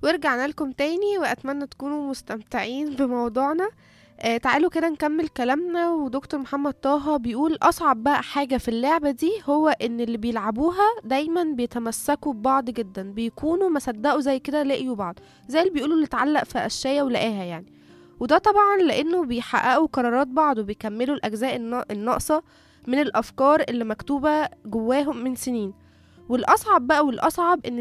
ورجعنا لكم تاني وأتمنى تكونوا مستمتعين بموضوعنا. تعالوا كده نكمل كلامنا. ودكتور محمد طه بيقول أصعب بقى حاجة في اللعبة دي هو إن اللي بيلعبوها دايما بيتمسكوا ببعض جدا، بيكونوا مصدقوا زي كده لقيوا بعض، زي اللي بيقولوا اللي اتعلق في قشاية ولقاها يعني. وده طبعا لأنه بيحققوا قرارات بعض وبيكملوا الأجزاء الناقصة من الأفكار اللي مكتوبة جواهم من سنين. والأصعب بقى والأصعب إن